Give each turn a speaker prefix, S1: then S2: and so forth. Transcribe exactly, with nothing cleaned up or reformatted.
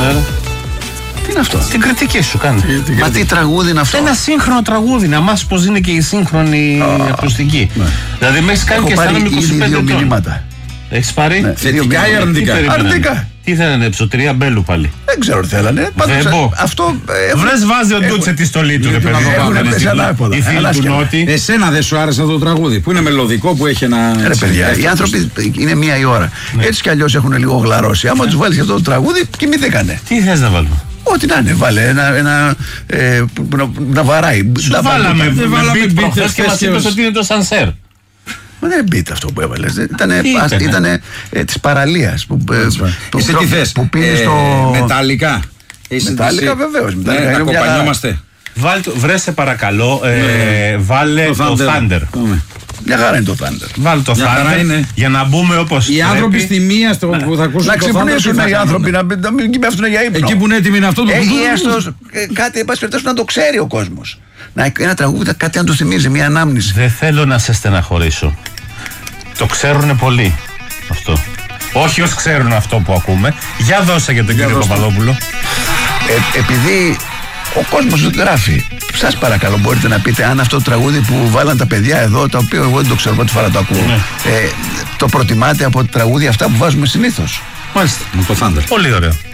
S1: Ναι.
S2: Τι είναι αυτό?
S1: Την κριτική σου κάνει.
S2: Μα τι τραγούδι είναι αυτό?
S1: Ένα σύγχρονο τραγούδι, να μάθεις πως είναι και η σύγχρονη oh, ακουστική. Ναι. Δηλαδή με έχεις κάνει και αισθάνομαι είκοσι πέντε ετών.
S2: Μηνύματα.
S1: Έχεις πάρει?
S2: Ναι. Θετικά ή αρνητικά?
S1: Αρνητικά. Τι θέλανε, ψωτρία μπέλου πάλι?
S2: Δεν ξέρω τι θέλανε. Αυτό.
S1: Βρες βάζει ο Ντούτσε τη στολή του. Η φίλη του Νότι.
S3: Εσένα δεν σου άρεσε το τραγούδι που είναι μελωδικό, που έχει ένα.
S2: Ρε παιδιά, οι άνθρωποι είναι μία η ώρα. Έτσι κι αλλιώς έχουν λίγο γλαρώσει. Άμα τους βάλεις αυτό το τραγούδι, κοιμηθήκανε.
S1: Τι θες να βάλουμε?
S2: Ό,τι να είναι, βάλε ένα, ένα ε, να, να βαράει.
S1: Σου βάλαμε, δεν βάλαμε προχθές και μας είπες ότι είναι το Σανσέρ.
S2: Μα δεν είναι beat αυτό που έβαλες. Ήτανε, ήτανε, ήτανε ε, της παραλίας που, ε,
S3: που, Είσαι τι θες,
S2: που πίνει
S3: ε,
S2: στο...
S3: Μεταλλικά.
S2: Μεταλλικά βεβαίως.
S3: Ναι, να κοπανιόμαστε.
S1: Βρε σε παρακαλώ, ε, βάλε το, το Thunder.
S2: Μια χαρά είναι το Thunder.
S1: Βάλε το Thunder για να μπούμε όπως
S3: οι
S1: πρέπει.
S3: άνθρωποι στη μία στο που θα ακούσουν
S2: να
S3: το Thunder.
S2: Να ξυπνήσουν οι άνθρωποι, να μην πέφτουν για ύπνο.
S3: Εκεί που είναι έτοιμοι είναι αυτό το
S2: που κάτι εν πάση περιπτώσει να το ξέρει ο κόσμος. Ένα τραγούδι, κάτι να του θυμίζει, μια ανάμνηση.
S1: Δεν θέλω να σε στεναχωρήσω. Το ξέρουν πολύ αυτό. Όχι όσοι ξέρουν αυτό που ακούμε. Για δώσε για τον για κύριο Παπαδόπουλο.
S2: Ε, επειδή ο κόσμος γράφει, σας παρακαλώ, μπορείτε να πείτε αν αυτό το τραγούδι που βάλαν τα παιδιά εδώ, το οποίο εγώ δεν το ξέρω, πρώτη φορά το ακούω, ναι. ε, το προτιμάτε από τραγούδια αυτά που βάζουμε συνήθως?
S1: Μάλιστα.
S3: Με το Thunder.
S1: Πολύ ωραίο.